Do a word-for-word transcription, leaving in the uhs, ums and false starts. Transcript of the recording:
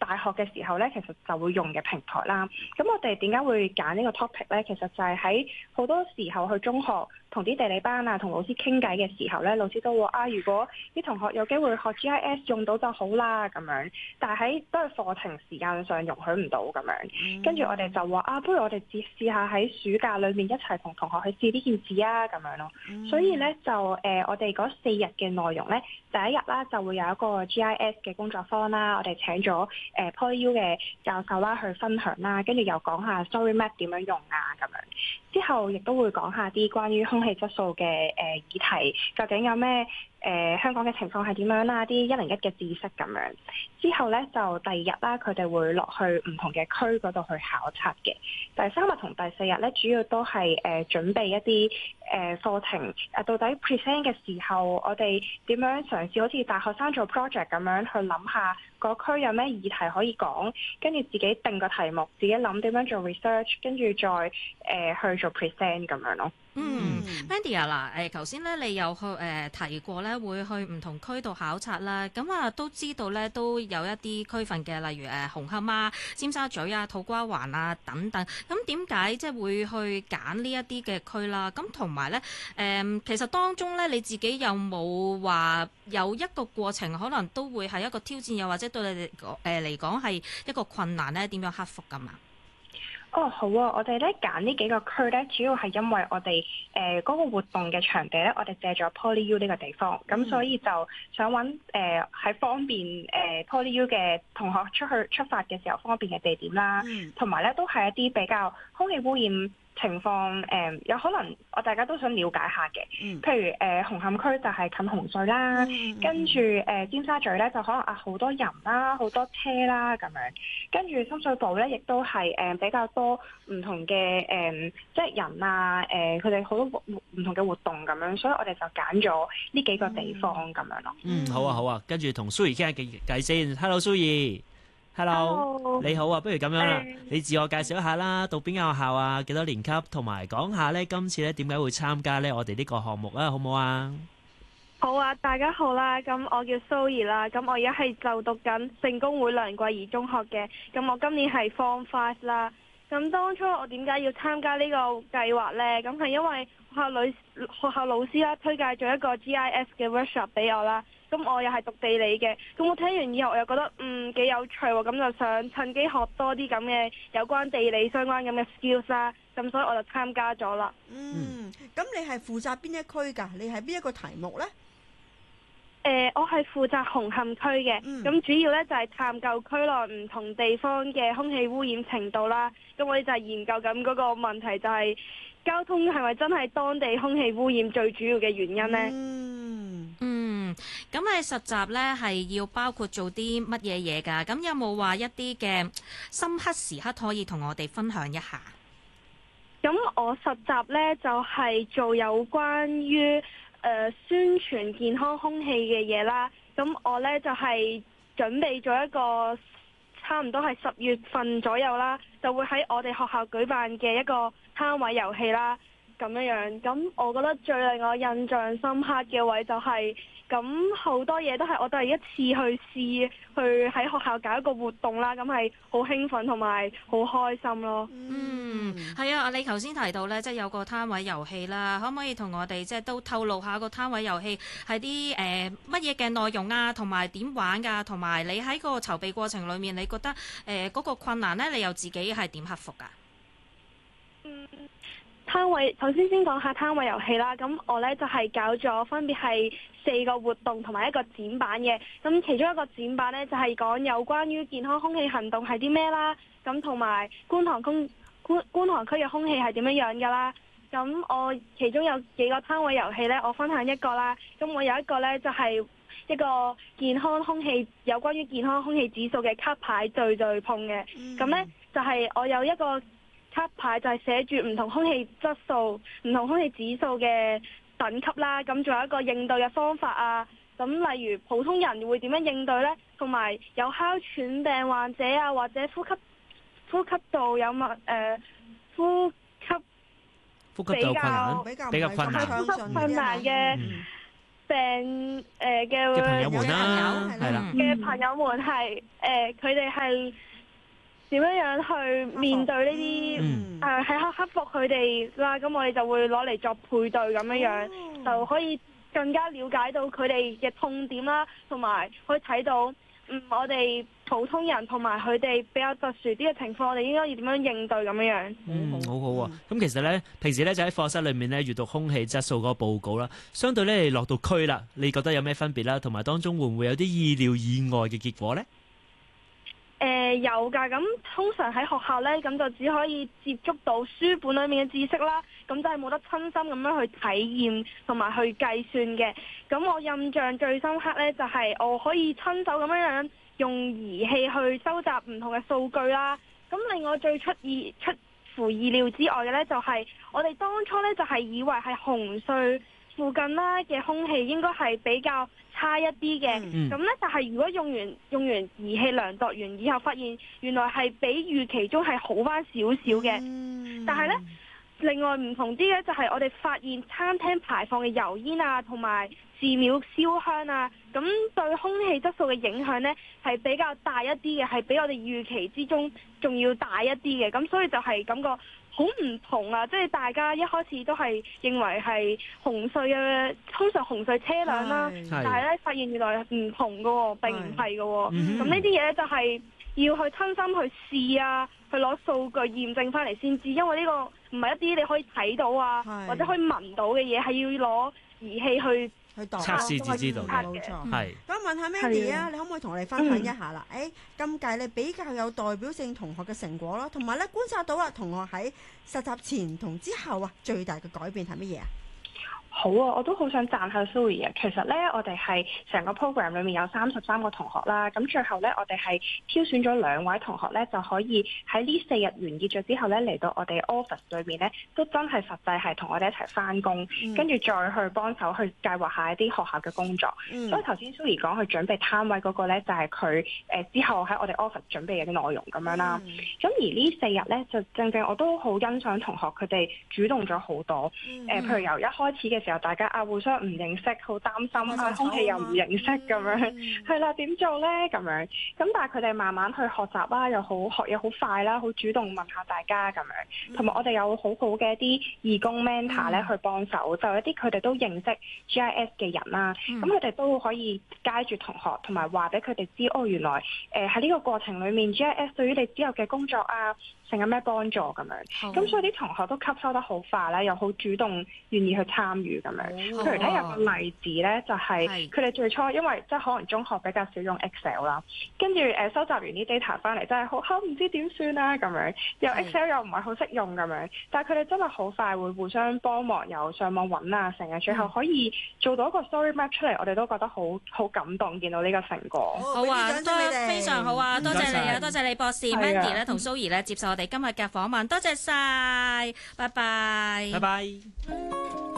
大學嘅時候咧，其實就會用嘅平台啦。咁我哋點解會揀呢個 topic 咧？其實就係喺好多時候去中學同啲地理班啊，同老師傾偈嘅時候咧，老師都話啊，如果啲同學有機會學 G I S 用到就好啦咁樣。但係喺都係課程時間上容許唔到咁樣。跟住我哋就話啊，不如我哋試試下喺暑假裏面一齊同同學去試呢件事啊咁樣咯。所以咧就誒、呃，我哋嗰四日嘅內容咧，第一日啦就會有一個 G I S 嘅工作坊啦，我哋請咗誒 PolyU 嘅教授啦去分享啦，跟住又講下 Story Map 點樣用啊咁樣。之後亦都會講下啲關於空氣質素嘅誒、呃、議題，究竟有咩誒、呃、香港嘅情況係點樣啦？啲一零一嘅知識咁樣。之後咧就第二日啦，佢哋會落去唔同嘅區嗰度去考察嘅。第三日同第四日咧，主要都係誒、呃、準備一啲誒課程誒，到底 present 嘅時候，我哋點樣嘗試好似大學生做 project 咁樣去諗下個區有咩議題可以講，跟住自己定個題目，自己諗點樣做 research，跟住再誒、呃、去做 present 咁樣咯。 嗯 Mandy 啊，嗱，誒頭先咧你有去誒、呃、提過咧，會去唔同區度考察啦。咁啊都知道咧，都有一啲區份嘅，例如誒、呃、紅磡啊、尖沙咀啊、土瓜灣啊等等。咁點解即係會去揀呢一啲嘅區啦？咁同埋咧誒，其實當中咧你自己有冇話有，有一個過程，可能都會係一個挑戰，又或者對你哋誒嚟講係一個困難咧？點樣克服㗎嘛？ 哦，好啊！我哋咧揀呢幾個區咧，主要係因為我哋誒嗰個活動嘅場地咧，我哋借咗 PolyU 呢個地方，咁、嗯、所以就想揾誒喺方便誒、呃、PolyU 嘅同學出去出發嘅時候方便嘅地點啦，同埋咧都係一啲比較空氣污染情況誒、呃，有可能我大家都想了解下嘅，嗯、譬如誒、呃、紅磡區就係近紅隧啦，嗯、跟住誒、呃、尖沙咀咧就可能啊好多人啦，好多車啦咁樣，跟住深水埗咧亦都係誒、呃、比較多唔同嘅誒、呃、即係人啊誒佢哋好多唔同嘅活動咁樣，所以我哋就揀咗呢幾個地方咁樣咯。 嗯，好啊好啊，跟住同蘇怡傾下偈偈先。Hello，蘇怡。Hello，, Hello. 你好啊，不如咁樣啦，Hey. 你自我介紹一下啦，讀邊間學校啊，幾多年級，同埋講下咧今次咧點解會參加咧我哋呢個項目啊，好唔好啊？ 好啊，大家好啦，咁我叫蘇怡啦，咁我而家係就讀緊聖公會梁桂怡中學嘅，咁我今年係 Form Five 啦。咁當初我點解要參加呢個計劃呢？咁係因為學校女學校老師啦推介咗一個 G I S 嘅 workshop 俾我啦。咁我又係讀地理嘅，咁我聽完以後我又覺得嗯幾有趣喎，咁就想趁機學多啲咁嘅有關地理相關咁嘅 skills 啦，咁所以我就參加咗啦。 嗯，咁你係負責邊一區㗎？你係邊一個題目呢？ 誒、呃，我係負責紅磡區嘅，咁、嗯、主要咧就係、是、探究區內唔同地方嘅空氣污染程度啦。咁我哋就係研究緊嗰個問題，就係交通係咪真係當地空氣污染最主要嘅原因呢？ 嗯嗯，咁喺實習咧係要包括做啲乜嘢嘢㗎？咁有冇話一啲嘅深刻時刻可以同我哋分享一下？ 咁我實習咧就係、是、做有關於誒、呃、宣傳健康空氣嘅嘢啦。咁我咧就係、是、準備咗一個差唔多係十月份左右啦，就會喺我哋學校舉辦嘅一個攤位遊戲啦，咁樣樣。咁我覺得最令我印象深刻嘅位就係、是。咁好多嘢都係我第一次去試，去喺學校搞一個活動啦，咁係好興奮同埋好開心咯。 嗯，係啊，你頭先提到咧，即係有個攤位遊戲啦，可唔可以同我哋即係都透露下個攤位遊戲係啲誒乜嘢嘅內容啊，同埋點玩㗎？同埋你喺個籌備過程裡面，你覺得誒嗰、呃嗰個困難咧，你又自己係點克服㗎？ 嗯。攤位，首先先講下攤位遊戲啦。咁我呢就係、是、搞咗分別係四個活動同埋一個展板嘅。咁其中一個展板呢，就係、是、講有關於健康空氣行動係啲咩啦。咁同埋觀塘空觀觀塘區嘅空氣係點樣樣㗎啦。咁我其中有幾個攤位遊戲呢，我分享一個啦。咁我有一個呢，就係、是、一個健康空氣有關於健康空氣指數嘅卡牌對對碰嘅。咁呢，就係、是、我有一個卡牌就係寫住唔同空氣質素、唔同空氣指數嘅等級啦，咁仲有一個應對嘅方法啊。咁例如普通人會點樣應對呢？同埋有，有哮喘病患者啊，或者呼吸呼吸道有乜誒、呃、呼吸呼吸道困難比較比較困難， 呼吸困難嘅病誒嘅嘅朋友們啦， 係係啦， 嘅朋友們係誒佢哋係點樣樣去面對呢啲嗯誒係克克服佢哋啦，咁我哋就會攞嚟作配對咁樣樣， 哦就可以更加了解到佢哋嘅痛點啦，同埋可以睇到嗯我哋普通人同埋佢哋比較特殊啲嘅情況，我哋應該要點樣應對咁樣樣。 嗯，好好啊。咁其實咧，平時咧就喺課室裏面咧閱讀空氣質素嗰個報告啦，相對咧你落到區啦，你覺得有咩分別啦？同埋當中會唔會有啲意料以外嘅結果咧？ 誒、呃、有㗎，咁通常喺學校呢，咁就只可以接觸到書本裡面嘅知識啦，咁就係冇得親身咁樣去體驗同埋去計算嘅。咁我印象最深刻呢，就係、是、我可以親手咁樣樣用儀器去收集唔同嘅數據啦。咁令我最出意出乎意料之外嘅呢，就係、是、我哋當初呢，就係、是、以為係紅隧附近啦嘅空氣應該係比較差一啲嘅，咁咧、嗯，但係如果用完用完儀器量度完以後，發現原來係比預期中係好翻少少嘅。嗯、但係咧，另外唔同啲嘅就係我哋發現餐廳排放嘅油煙啊，同埋寺廟燒香啊，咁對空氣質素嘅影響咧係比較大一啲嘅，係比我哋預期之中仲要大一啲嘅。咁所以就係感覺好唔同啊！即係大家一開始都係認為係紅隧嘅，通常紅隧車輛啦，但係咧發現原來唔同嘅喎，並唔係嘅喎。咁呢啲嘢咧就係要去親身去試啊，去攞數據驗證翻嚟先知，因為呢個唔係一啲你可以睇到啊，或者可以聞到嘅嘢，係要攞儀器去去度測試至知道嘅， 冇錯。 係。 咁問下 Mandy 啊，你可唔可以同我哋分享一下啦？誒，今屆你比較有代表性同學嘅成果咯，同埋咧觀察到啦，同學喺實習前同之後啊，最大嘅改變係乜嘢啊？ 好啊，我都好想讚下 Zoe 啊。其實咧，我哋係成個 program 裏面有三十三個同學啦。咁最後咧，我哋係挑選咗兩位同學咧，就可以喺呢四日完結咗之後咧，嚟到我哋 office 裏面咧，都真係實際係同我哋一齊翻工，跟住、嗯、再去幫手去計劃下一啲學校嘅工作。嗯、所以頭先 Zoe 講佢準備攤位嗰個咧，就係佢誒之後喺我哋 office 準備嘅啲內容咁樣啦。咁、嗯、而呢四日咧，就正正我都好欣賞同學佢哋主動咗好多。誒、嗯呃，譬如由一開始嘅時候，大家啊互相唔認識，好擔心啊，空氣又唔認識咁樣，係啦，點做咧咁樣？咁但係佢哋慢慢去學習啦，又好學嘢好快啦，好主動問下大家咁樣，同埋我哋有好好嘅一啲義工 mentor 咧去幫手，就一啲佢哋都認識 G I S 嘅人啦，咁佢哋都可以街住同學，同埋話俾佢哋知，哦原來誒喺呢個過程裡面 G I S 對於你之後嘅工作啊，成有咩幫助咁樣？咁、oh. 所以啲同學都吸收得好快啦，又好主動願意去參與咁樣。譬、oh. 如咧有個例子咧，就係佢哋最初因為即係可能中學比較少用 Excel 啦，跟住誒收集完啲 data 翻嚟，真係好好唔知點算啦咁樣，又 Excel 又唔係好識用咁樣，但係佢哋真係好快會互相幫忙，又上網揾啊，成日最後可以做到一個 story map 出嚟，我哋都覺得好好感動，見到呢個成果。 好啊，多非常好啊，多謝你啊，多謝你博士 Mandy 咧同 Zoe 咧接受我哋今日嘅訪問，多謝晒，拜拜， 拜拜。